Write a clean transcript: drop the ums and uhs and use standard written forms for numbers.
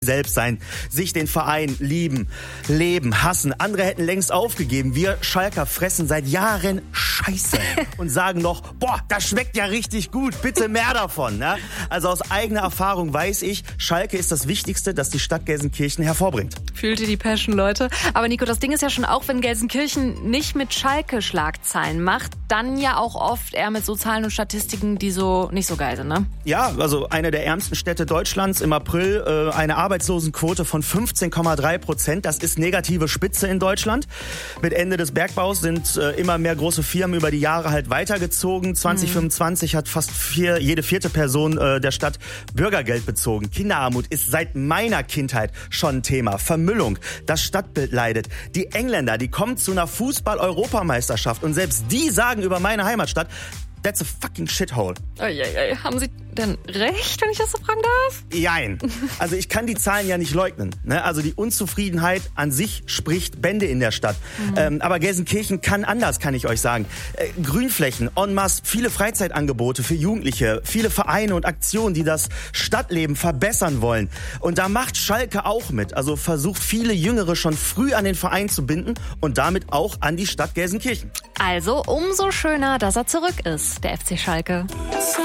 selbst sein, sich den Verein lieben, leben, hassen. Andere hätten längst aufgegeben. Wir Schalker fressen seit Jahren Scheiße und sagen noch, boah, das schmeckt ja richtig gut, bitte mehr davon. Ne? Also aus eigener Erfahrung weiß ich, Schalke ist das Wichtigste, das die Stadt Gelsenkirchen hervorbringt. Fühlt ihr die Passion, Leute? Aber Nico, das Ding ist ja schon auch, wenn Gelsenkirchen nicht mit Schalke Schlagzeilen macht, dann ja auch oft eher mit so Zahlen und Statistiken, die so nicht so geil sind, ne? Ja, also eine der ärmsten Städte Deutschlands im April, eine Arbeitslosenquote von 15,3%. Das ist negative Spitze in Deutschland. Mit Ende des Bergbaus sind immer mehr große Firmen über die Jahre halt weitergezogen. 2025 hat fast jede vierte Person der Stadt Bürgergeld bezogen. Kinderarmut ist seit meiner Kindheit schon ein Thema. Vermüllung, das Stadtbild leidet. Die Engländer, die kommen zu einer Fußball-Europameisterschaft und selbst die sagen über meine Heimatstadt, that's a fucking shithole. Haben Sie denn recht, wenn ich das so fragen darf? Jein. Also ich kann die Zahlen ja nicht leugnen. Ne? Also die Unzufriedenheit an sich spricht Bände in der Stadt. Aber Gelsenkirchen kann anders, kann ich euch sagen. Grünflächen, en masse, viele Freizeitangebote für Jugendliche, viele Vereine und Aktionen, die das Stadtleben verbessern wollen. Und da macht Schalke auch mit. Also versucht viele Jüngere schon früh an den Verein zu binden und damit auch an die Stadt Gelsenkirchen. Also umso schöner, dass er zurück ist, der FC Schalke.